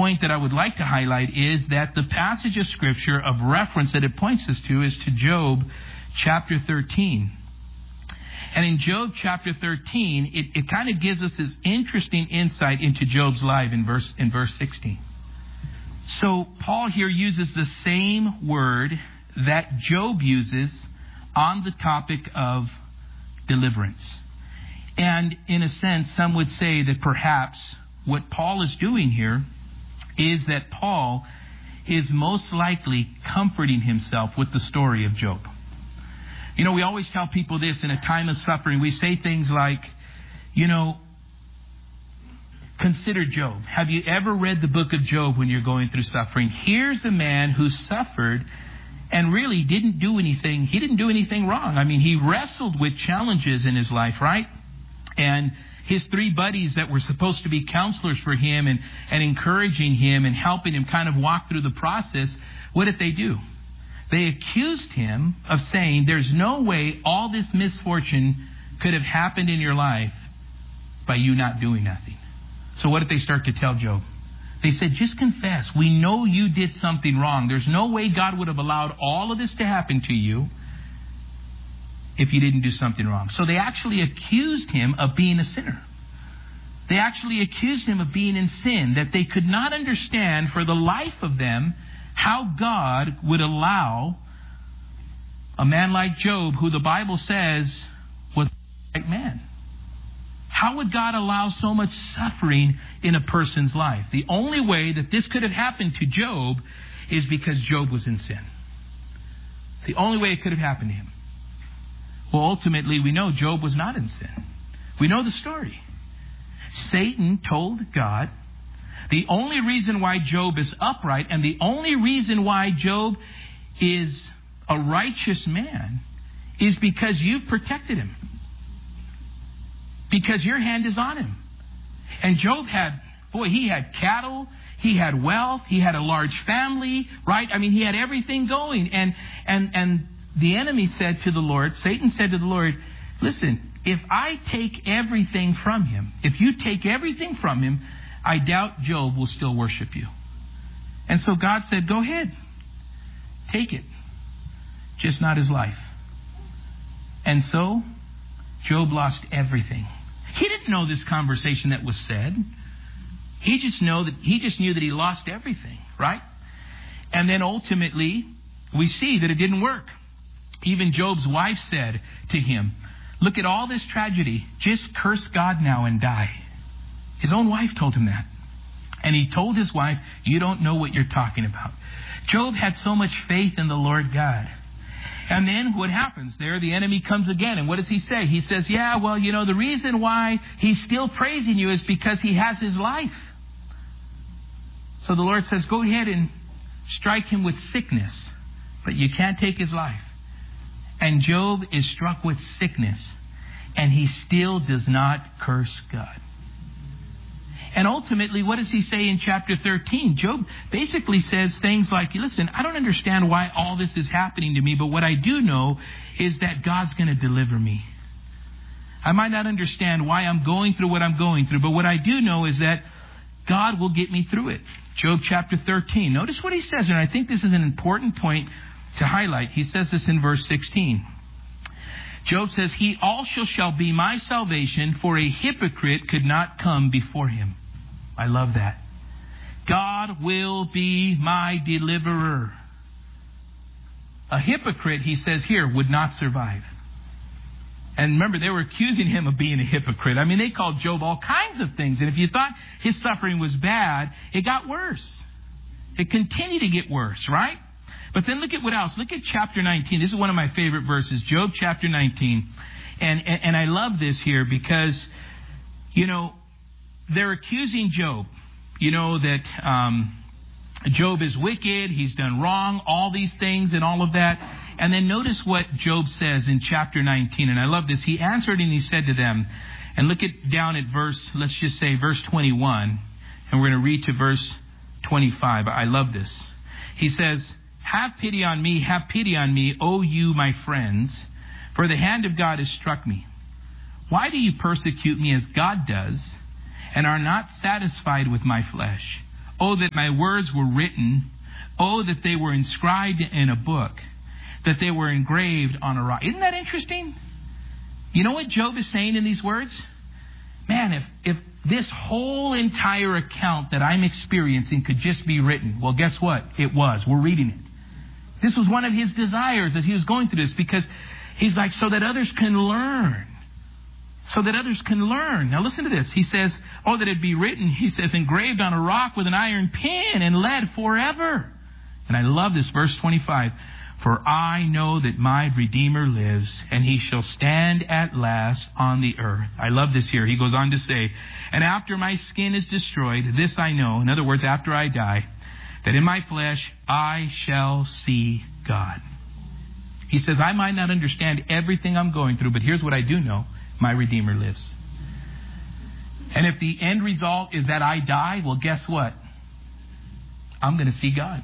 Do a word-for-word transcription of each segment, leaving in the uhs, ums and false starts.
point that I would like to highlight is that the passage of Scripture of reference that it points us to is to Job chapter thirteen. And in Job chapter thirteen, it, it kind of gives us this interesting insight into Job's life in verse in verse sixteen. So Paul here uses the same word that Job uses on the topic of deliverance. And in a sense, some would say that perhaps what Paul is doing here is that Paul is most likely comforting himself with the story of Job. You know, we always tell people this in a time of suffering. We say things like, you know, consider Job. Have you ever read the book of Job when you're going through suffering? Here's a man who suffered and really didn't do anything. He didn't do anything wrong. I mean, he wrestled with challenges in his life, right? And his three buddies that were supposed to be counselors for him and, and encouraging him and helping him kind of walk through the process, what did they do? They accused him of saying, there's no way all this misfortune could have happened in your life by you not doing nothing. So what did they start to tell Job? They said, just confess. We know you did something wrong. There's no way God would have allowed all of this to happen to you if you didn't do something wrong. So they actually accused him of being a sinner. They actually accused him of being in sin, that they could not understand for the life of them how God would allow a man like Job, who the Bible says was a right man. How would God allow so much suffering in a person's life? The only way that this could have happened to Job is because Job was in sin. The only way it could have happened to him. Well, ultimately, we know Job was not in sin. We know the story. Satan told God, the only reason why Job is upright and the only reason why Job is a righteous man is because you've protected him. Because your hand is on him. And Job had, boy, he had cattle, he had wealth, he had a large family, right? I mean, he had everything going. And and and the enemy said to the Lord, Satan said to the Lord, listen, if I take everything from him, if you take everything from him, I doubt Job will still worship you. And so God said, go ahead. Take it. Just not his life. And so Job lost everything. He didn't know this conversation that was said. He just know that he just knew that he lost everything, right? And then ultimately, we see that it didn't work. Even Job's wife said to him, look at all this tragedy. Just curse God now and die. His own wife told him that. And he told his wife, you don't know what you're talking about. Job had so much faith in the Lord God. And then what happens? There the enemy comes again. And what does he say? He says, yeah, well, you know, the reason why he's still praising you is because he has his life. So the Lord says, go ahead and strike him with sickness, but you can't take his life. And Job is struck with sickness, and he still does not curse God. And ultimately, what does he say in chapter thirteen? Job basically says things like, listen, I don't understand why all this is happening to me, but what I do know is that God's going to deliver me. I might not understand why I'm going through what I'm going through, but what I do know is that God will get me through it. Job chapter thirteen. Notice what he says, and I think this is an important point to highlight. He says this in verse sixteen. Job says, he also shall be my salvation, for a hypocrite could not come before him. I love that. God will be my deliverer. A hypocrite, he says here, would not survive. And remember, they were accusing him of being a hypocrite. I mean, they called Job all kinds of things. And if you thought his suffering was bad, it got worse. It continued to get worse, right? But then look at what else. Look at chapter nineteen. This is one of my favorite verses. Job chapter nineteen. And, and, and I love this here because, you know, they're accusing Job. You know, that um, Job is wicked. He's done wrong. All these things and all of that. And then notice what Job says in chapter nineteen. And I love this. He answered and he said to them, and look at down at verse, let's just say verse twenty-one. And we're going to read to verse twenty-five. I love this. He says, have pity on me, have pity on me, O you, my friends, for the hand of God has struck me. Why do you persecute me as God does, and are not satisfied with my flesh? Oh, that my words were written. Oh, that they were inscribed in a book, that they were engraved on a rock. Isn't that interesting? You know what Job is saying in these words? Man, if, if this whole entire account that I'm experiencing could just be written. Well, guess what? It was. We're reading it. This was one of his desires as he was going through this, because he's like, so that others can learn. So that others can learn. Now listen to this. He says, oh, that it be written, he says, engraved on a rock with an iron pin and lead forever. And I love this, verse twenty-five. For I know that my Redeemer lives, and he shall stand at last on the earth. I love this here. He goes on to say, and after my skin is destroyed, this I know, in other words, after I die, that in my flesh I shall see God. He says, I might not understand everything I'm going through, but here's what I do know. My Redeemer lives. And if the end result is that I die, well, guess what? I'm going to see God.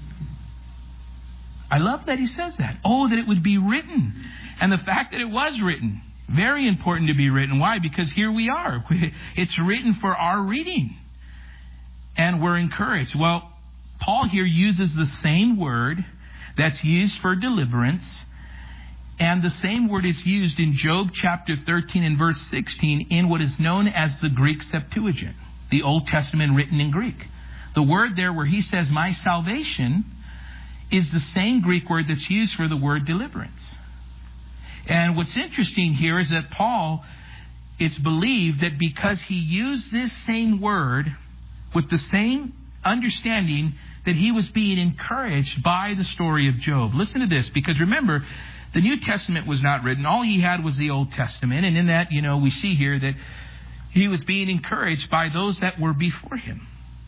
I love that he says that. Oh, that it would be written. And the fact that it was written. Very important to be written. Why? Because here we are. It's written for our reading. And we're encouraged. Well, Paul here uses the same word that's used for deliverance. And the same word is used in Job chapter thirteen and verse sixteen in what is known as the Greek Septuagint, the Old Testament written in Greek. The word there where he says, my salvation, is the same Greek word that's used for the word deliverance. And what's interesting here is that Paul, it's believed that because he used this same word with the same understanding, that he was being encouraged by the story of Job. Listen to this, because remember, the New Testament was not written. All he had was the Old Testament. And in that, you know, we see here that he was being encouraged by those that were before him.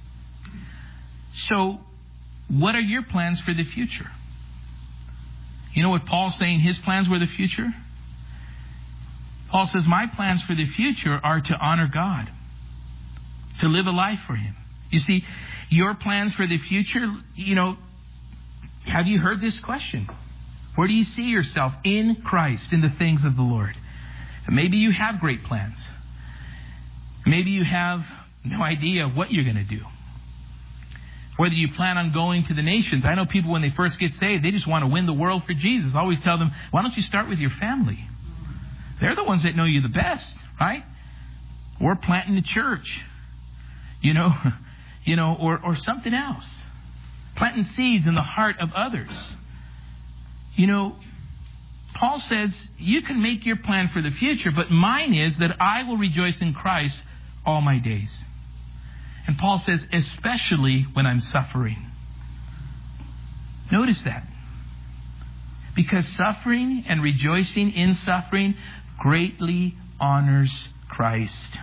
So, what are your plans for the future? You know what Paul's saying his plans were the future? Paul says, my plans for the future are to honor God, to live a life for him. You see, your plans for the future, you know, have you heard this question? Where do you see yourself in Christ, in the things of the Lord? Maybe you have great plans. Maybe you have no idea what you're going to do. Whether you plan on going to the nations. I know people when they first get saved, they just want to win the world for Jesus. I always tell them, why don't you start with your family? They're the ones that know you the best, right? Or planting a church, you know, you know, or, or something else. Planting seeds in the heart of others. You know, Paul says, you can make your plan for the future, but mine is that I will rejoice in Christ all my days. And Paul says, especially when I'm suffering. Notice that. Because suffering and rejoicing in suffering greatly honors Christ.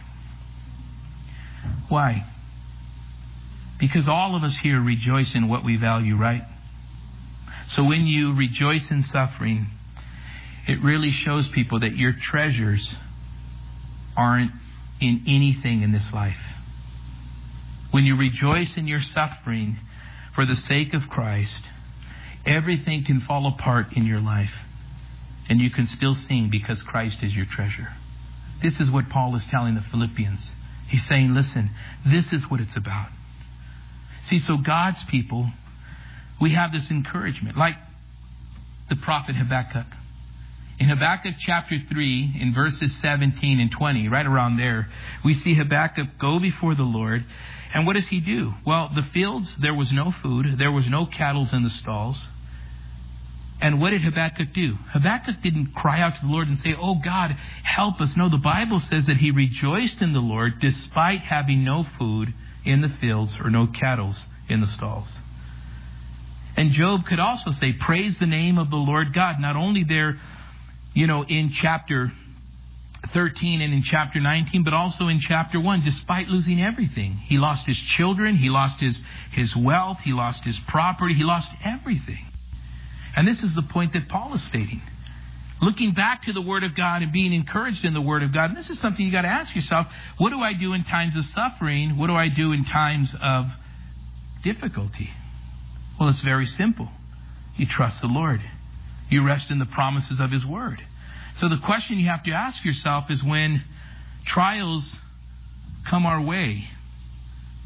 Why? Because all of us here rejoice in what we value, right? So when you rejoice in suffering, it really shows people that your treasures aren't in anything in this life. When you rejoice in your suffering for the sake of Christ, everything can fall apart in your life. And you can still sing because Christ is your treasure. This is what Paul is telling the Philippians. He's saying, listen, this is what it's about. See, so God's people, we have this encouragement, like the prophet Habakkuk. In Habakkuk chapter three, in verses seventeen and twenty, right around there, we see Habakkuk go before the Lord. And what does he do? Well, the fields, there was no food. There was no cattle in the stalls. And what did Habakkuk do? Habakkuk didn't cry out to the Lord and say, oh God, help us. No, the Bible says that he rejoiced in the Lord despite having no food in the fields or no cattle in the stalls. And Job could also say, praise the name of the Lord God. Not only there, you know, in chapter thirteen and in chapter nineteen, but also in chapter one, despite losing everything. He lost his children, he lost his, his wealth, he lost his property, he lost everything. And this is the point that Paul is stating. Looking back to the Word of God and being encouraged in the Word of God. And this is something you got to ask yourself. What do I do in times of suffering? What do I do in times of difficulty? Well, it's very simple. You trust the Lord. You rest in the promises of His Word. So the question you have to ask yourself is when trials come our way,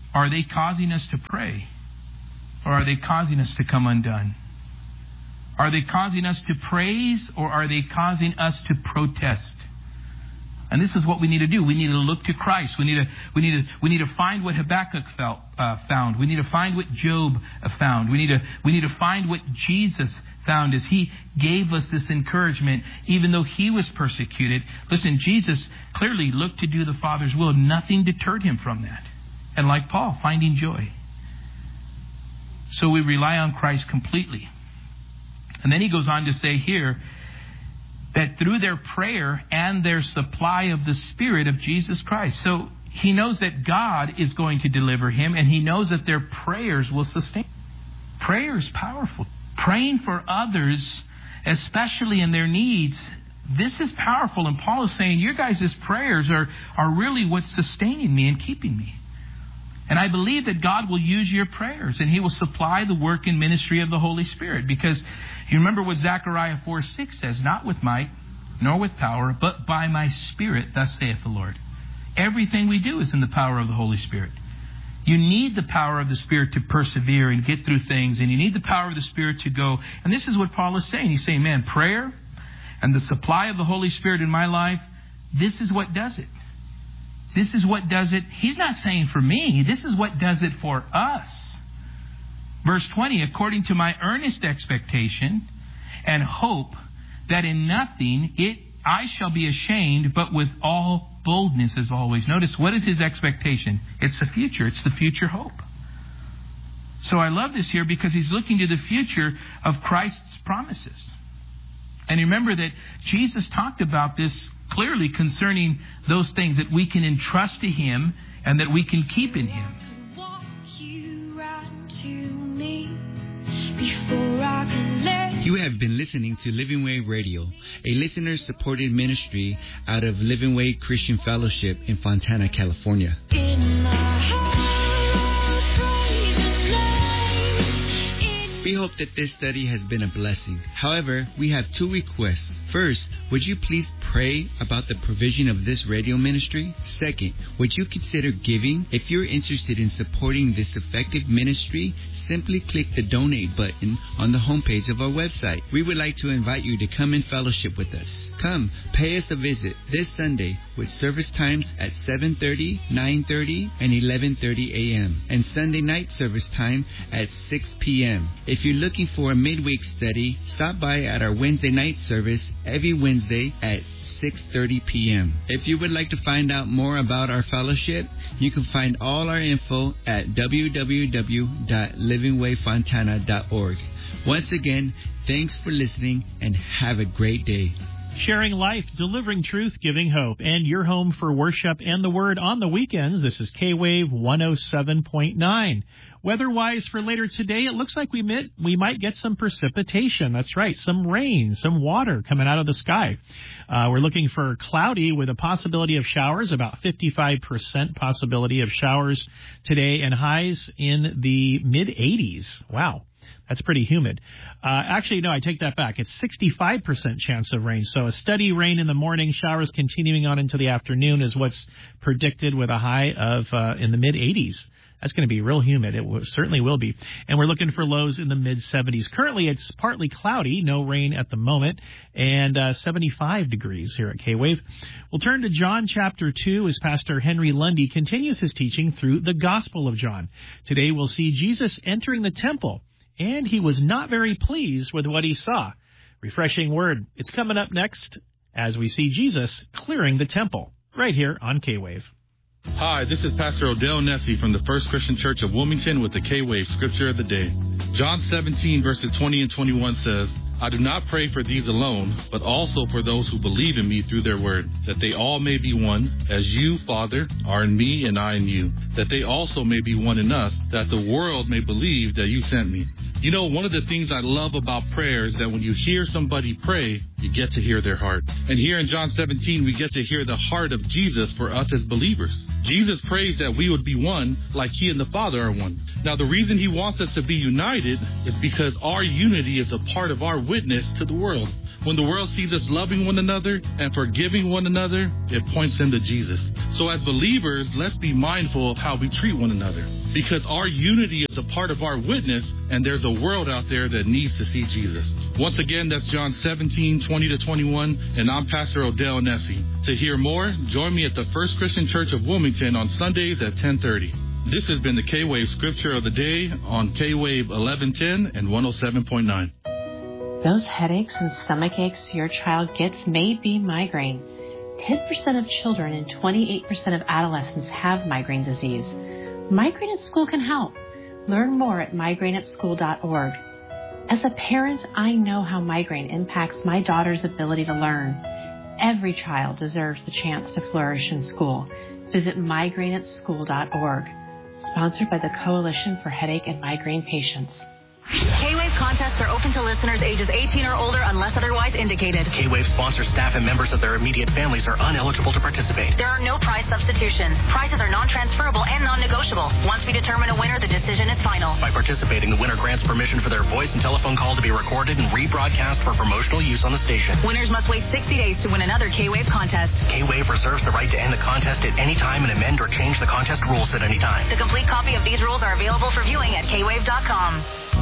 Are they causing us to pray? Or are they causing us to come undone? Are they causing us to praise, or are they causing us to protest? And this is what we need to do. We need to look to Christ. We need to we need to we need to find what Habakkuk felt, uh, found. We need to find what Job found. We need to we need to find what Jesus found as he gave us this encouragement, even though he was persecuted. Listen, Jesus clearly looked to do the Father's will. Nothing deterred him from that. And like Paul, finding joy. So we rely on Christ completely. And then he goes on to say here that through their prayer and their supply of the Spirit of Jesus Christ. So he knows that God is going to deliver him, and he knows that their prayers will sustain. Prayer is powerful. Praying for others, especially in their needs, this is powerful. And Paul is saying, your guys' prayers are, are really what's sustaining me and keeping me. And I believe that God will use your prayers, and he will supply the work and ministry of the Holy Spirit. Because you remember what Zechariah four six says, not with might, nor with power, but by my Spirit, thus saith the Lord. Everything we do is in the power of the Holy Spirit. You need the power of the Spirit to persevere and get through things, and you need the power of the Spirit to go. And this is what Paul is saying. He's saying, man, prayer and the supply of the Holy Spirit in my life, this is what does it. This is what does it. He's not saying for me. This is what does it for us. Verse twenty, according to my earnest expectation and hope that in nothing it I shall be ashamed, but with all boldness as always. Notice, what is his expectation? It's the future. It's the future hope. So I love this here because he's looking to the future of Christ's promises. And remember that Jesus talked about this clearly concerning those things that we can entrust to him and that we can keep in him. You have been listening to Living Way Radio, a listener-supported ministry out of Living Way Christian Fellowship in Fontana, California. In my heart, praise your name. We hope that this study has been a blessing. However, we have two requests. First, would you please pray about the provision of this radio ministry? Second, would you consider giving? If you're interested in supporting this effective ministry, simply click the donate button on the homepage of our website. We would like to invite you to come and fellowship with us. Come, pay us a visit this Sunday with service times at seven thirty, nine thirty, and eleven thirty a.m. and Sunday night service time at six p.m. If you're looking for a midweek study, stop by at our Wednesday night service every Wednesday at six thirty p.m. If you would like to find out more about our fellowship, you can find all our info at w w w dot living way fontana dot org. Once again, thanks for listening and have a great day. Sharing life, delivering truth, giving hope, and your home for worship and the Word on the weekends. This is K-Wave one oh seven point nine. Weather-wise for later today, it looks like we might, we might get some precipitation. That's right, some rain, some water coming out of the sky. Uh, we're looking for cloudy with a possibility of showers, about fifty-five percent possibility of showers today, and highs in the mid-eighties. Wow. That's pretty humid. Uh, actually, no, I take that back. It's sixty-five percent chance of rain. So a steady rain in the morning, showers continuing on into the afternoon is what's predicted with a high of uh, in the mid-eighties. That's going to be real humid. It will, certainly will be. And we're looking for lows in the mid-seventies. Currently, it's partly cloudy, no rain at the moment, and uh, seventy-five degrees here at K-Wave. We'll turn to John chapter two as Pastor Henry Lundy continues his teaching through the Gospel of John. Today, we'll see Jesus entering the temple, and he was not very pleased with what he saw. Refreshing word. It's coming up next as we see Jesus clearing the temple, right here on K-Wave. Hi, this is Pastor Odell Nessie from the First Christian Church of Wilmington with the K-Wave Scripture of the Day. John seventeen, verses twenty and twenty-one says, I do not pray for these alone, but also for those who believe in me through their word, that they all may be one, as you, Father, are in me and I in you, that they also may be one in us, that the world may believe that you sent me. You know, one of the things I love about prayer is that when you hear somebody pray, you get to hear their heart. And here in John seventeen, we get to hear the heart of Jesus for us as believers. Jesus prays that we would be one like he and the Father are one. Now, the reason he wants us to be united is because our unity is a part of our witness to the world. When the world sees us loving one another and forgiving one another, it points them to Jesus. So as believers, let's be mindful of how we treat one another. because our unity is a part of our witness, and there's a world out there that needs to see Jesus. Once again, that's John seventeen, twenty to twenty-one, and I'm Pastor Odell Nessie. To hear more, join me at the First Christian Church of Wilmington on Sundays at ten thirty. This has been the K-Wave Scripture of the Day on K-Wave eleven ten and one oh seven point nine. Those headaches and stomach aches your child gets may be migraine. ten percent of children and twenty-eight percent of adolescents have migraine disease. Migraine at School can help. Learn more at migraine at school dot org. As a parent, I know how migraine impacts my daughter's ability to learn. Every child deserves the chance to flourish in school. Visit migraine at school dot org. Sponsored by the Coalition for Headache and Migraine Patients. K-Wave contests are open to listeners ages eighteen or older unless otherwise indicated. K-Wave sponsor staff and members of their immediate families are uneligible to participate. There are no prize substitutions. Prizes are non-transferable and non-negotiable. Once we determine a winner, the decision is final. By participating, the winner grants permission for their voice and telephone call to be recorded and rebroadcast for promotional use on the station. Winners must wait sixty days to win another K-Wave contest. K-Wave reserves the right to end the contest at any time and amend or change the contest rules at any time. The complete copy of these rules are available for viewing at K wave dot com.